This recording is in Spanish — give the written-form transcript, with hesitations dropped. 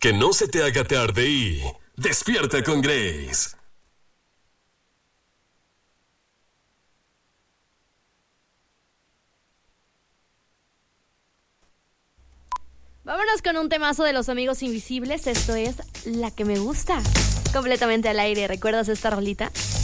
Que no se te haga tarde y despierta con Grace. Vámonos con un temazo de Los Amigos Invisibles. Esto es La que me gusta. Completamente al aire. ¿Recuerdas esta rolita?